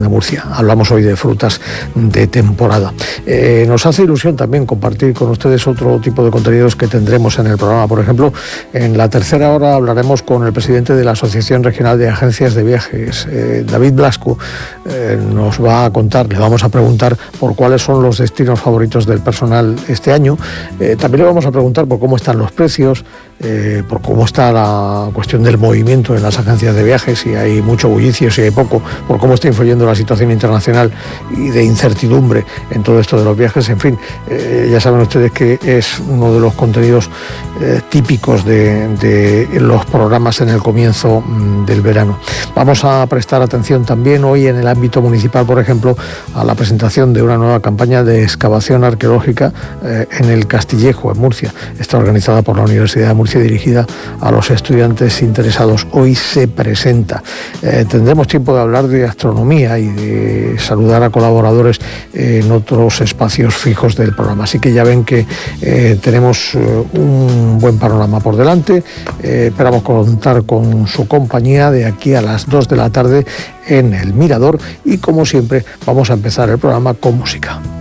de Murcia. Hablamos hoy de frutas de temporada. Nos hace ilusión también compartir con ustedes otro tipo de contenidos que tendremos en el programa. Por ejemplo, en la tercera hora hablaremos con el presidente de la Asociación Regional de Agencias de Viajes, David Blasco. Nos va a contar, le vamos a preguntar por cuáles son los destinos favoritos del personal este año. También le vamos a preguntar por cómo están los precios, por cómo está la cuestión del movimiento en las agencias de viajes, si hay mucho bullicio, si hay poco, por cómo está influyendo la situación internacional y de incertidumbre en todo esto de los viajes. En fin, ya saben ustedes que es uno de los contenidos típicos de los programas en el comienzo del verano. Vamos a prestar atención también hoy en el ámbito municipal, por ejemplo, a la presentación de una nueva campaña de excavación arqueológica en el Castillejo, en Murcia. Está organizada por la Universidad de Murcia, dirigida a los estudiantes interesados. Hoy se presenta. Tendremos tiempo de hablar de astronomía y de saludar a colaboradores en otros espacios fijos del programa. Así que ya ven que tenemos un buen panorama por delante. Esperamos contar con su compañía de aquí a las 2 de la tarde en El Mirador y, como siempre, vamos a empezar el programa con música.